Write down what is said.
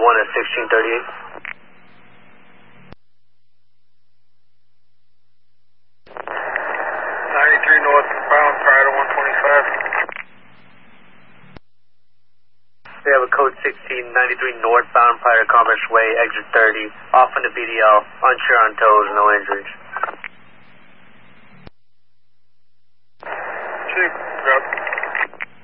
at 1638. 93 northbound prior to 125. We have a code 1693 northbound prior to Commerce Way, exit 30, off on the BDL, unsure on toes, no injuries.